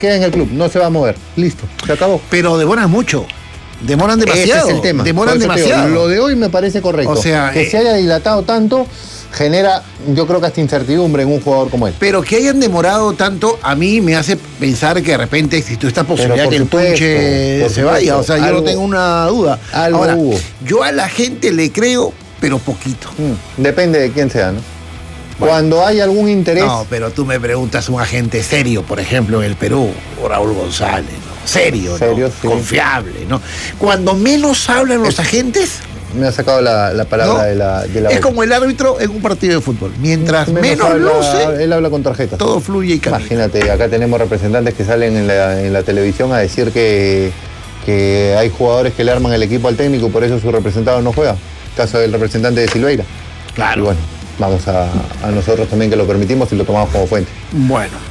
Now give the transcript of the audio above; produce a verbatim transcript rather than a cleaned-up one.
queda en el club, no se va a mover. Listo, se acabó. Pero demoran mucho. Demoran demasiado. Ese es el tema. Demoran demasiado. Digo, lo de hoy me parece correcto. O sea, que eh, se haya dilatado tanto genera, yo creo que hasta incertidumbre en un jugador como él. Pero que hayan demorado tanto, a mí me hace pensar que de repente existió esta posibilidad que el supuesto, Tunche se vaya. O sea, yo algo, no tengo una duda. Algo Ahora, hubo. yo a la gente le creo, pero poquito. Mm, depende de quién sea, ¿no? Bueno, cuando hay algún interés... No, pero tú me preguntas un agente serio, por ejemplo, en el Perú, o Raúl González, ¿no? Serio, Serio, ¿no? sí. Confiable, ¿no? Cuando menos hablan los es, agentes... Me ha sacado la, la palabra ¿no? de la, de la Es boca. como el árbitro en un partido de fútbol. Mientras menos, menos habla, luce, él habla con tarjetas. todo fluye y camina. Imagínate, acá tenemos representantes que salen en la, en la televisión a decir que, que hay jugadores que le arman el equipo al técnico y por eso su representado no juega. Caso del representante de Silveira. Claro. Y bueno, vamos a, a nosotros también que lo permitimos y lo tomamos como fuente. Bueno.